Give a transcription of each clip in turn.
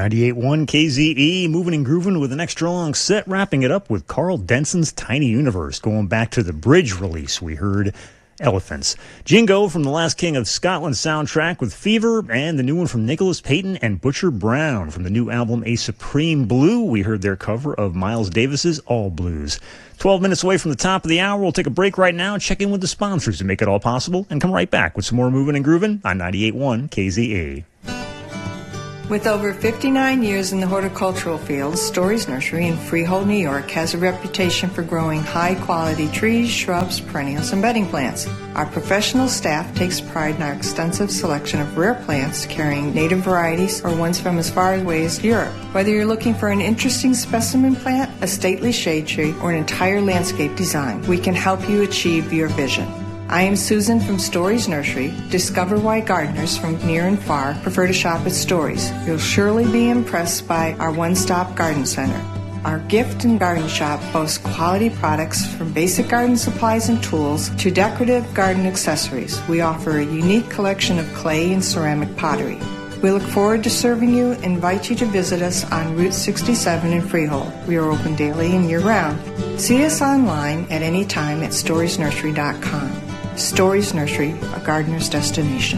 98.1 KZE, moving and grooving with an extra long set, wrapping it up with Carl Denson's Tiny Universe. Going back to the Bridge release, we heard Elephants. Jingo from the Last King of Scotland soundtrack with Fever, and the new one from Nicholas Payton and Butcher Brown from the new album A Supreme Blue. We heard their cover of Miles Davis's All Blues. 12 minutes away from the top of the hour. We'll take a break right now, check in with the sponsors to make it all possible, and come right back with some more moving and grooving on 98.1 KZE. With over 59 years in the horticultural field, Stories Nursery in Freehold, New York has a reputation for growing high-quality trees, shrubs, perennials, and bedding plants. Our professional staff takes pride in our extensive selection of rare plants carrying native varieties or ones from as far away as Europe. Whether you're looking for an interesting specimen plant, a stately shade tree, or an entire landscape design, we can help you achieve your vision. I am Susan from Stories Nursery. Discover why gardeners from near and far prefer to shop at Stories. You'll surely be impressed by our one-stop garden center. Our gift and garden shop boasts quality products from basic garden supplies and tools to decorative garden accessories. We offer a unique collection of clay and ceramic pottery. We look forward to serving you and invite you to visit us on Route 67 in Freehold. We are open daily and year-round. See us online at any time at storiesnursery.com. Stories Nursery, a gardener's destination.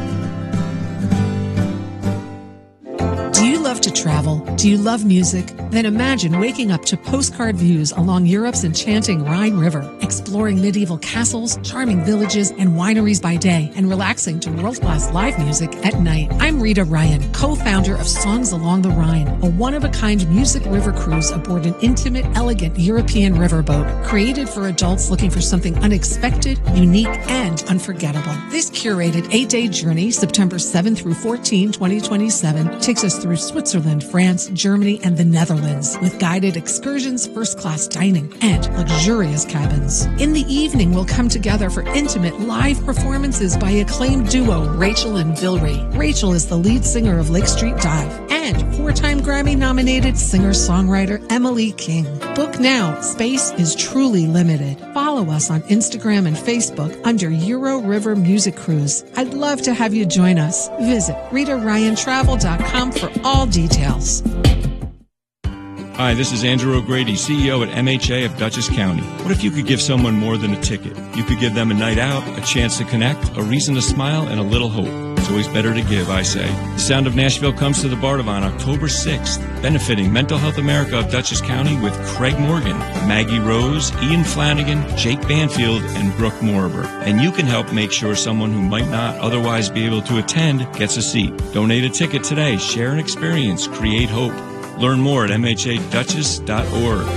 Do you love to travel? Do you love music? Then imagine waking up to postcard views along Europe's enchanting Rhine River, exploring medieval castles, charming villages, and wineries by day, and relaxing to world-class live music at night. I'm Rita Ryan, co-founder of Songs Along the Rhine, a one-of-a-kind music river cruise aboard an intimate, elegant European riverboat, created for adults looking for something unexpected, unique, and unforgettable. This curated 8-day journey, September 7 through 14, 2027, takes us through Switzerland, France, Germany, and the Netherlands, with guided excursions, first-class dining, and luxurious cabins. In the evening, we'll come together for intimate live performances by acclaimed duo Rachel and Vilry. Rachel is the lead singer of Lake Street Dive, and 4-time Grammy-nominated singer-songwriter Emily King. Book now. Space is truly limited. Follow us on Instagram and Facebook under Euro River Music Cruise. I'd love to have you join us. Visit RitaRyanTravel.com for all details. Hi, this is Andrew O'Grady, CEO at MHA of Dutchess County. What if you could give someone more than a ticket? You could give them a night out, a chance to connect, a reason to smile, and a little hope. It's always better to give, I say. The Sound of Nashville comes to the Bardavon October 6th, benefiting Mental Health America of Dutchess County with Craig Morgan, Maggie Rose, Ian Flanagan, Jake Banfield, and Brooke Morber. And you can help make sure someone who might not otherwise be able to attend gets a seat. Donate a ticket today. Share an experience. Create hope. Learn more at mhaduchess.org.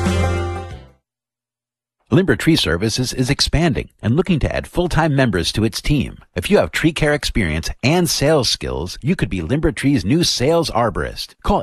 Limber Tree Services is expanding and looking to add full-time members to its team. If you have tree care experience and sales skills, you could be Limber Tree's new sales arborist. Call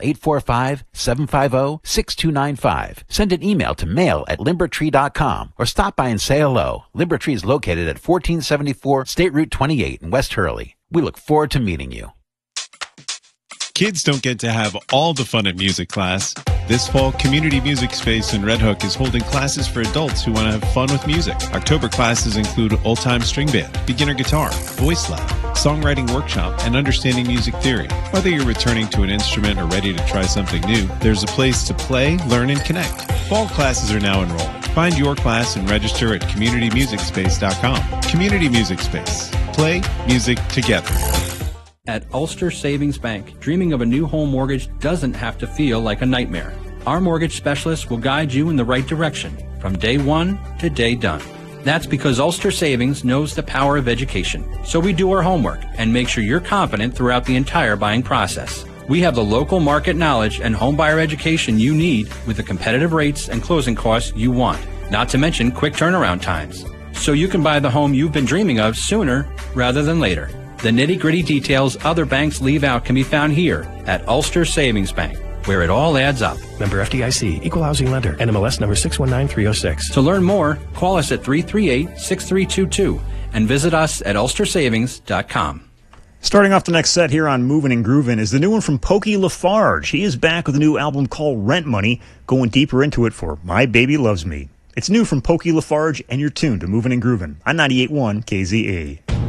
845-750-6295. Send an email to mail@limbertree.com or stop by and say hello. Limber Tree is located at 1474 State Route 28 in West Hurley. We look forward to meeting you. Kids don't get to have all the fun at music class. This fall, Community Music Space in Red Hook is holding classes for adults who want to have fun with music. October classes include old-time string band, beginner guitar, voice lab, songwriting workshop, and understanding music theory. Whether you're returning to an instrument or ready to try something new, there's a place to play, learn, and connect. Fall classes are now enrolling. Find your class and register at communitymusicspace.com. Community Music Space. Play music together. At Ulster Savings Bank, dreaming of a new home mortgage doesn't have to feel like a nightmare. Our mortgage specialists will guide you in the right direction from day one to day done. That's because Ulster Savings knows the power of education. So we do our homework and make sure you're confident throughout the entire buying process. We have the local market knowledge and home buyer education you need with the competitive rates and closing costs you want, not to mention quick turnaround times. So you can buy the home you've been dreaming of sooner rather than later. The nitty-gritty details other banks leave out can be found here at Ulster Savings Bank, where it all adds up. Member FDIC, Equal Housing Lender, NMLS number 619306. To learn more, call us at 338-6322 and visit us at ulstersavings.com. Starting off the next set here on Movin' and Groovin' is the new one from Pokey Lafarge. He is back with a new album called Rent Money, going deeper into it for My Baby Loves Me. It's new from Pokey Lafarge, and you're tuned to Movin' and Groovin' on 98.1 KZE.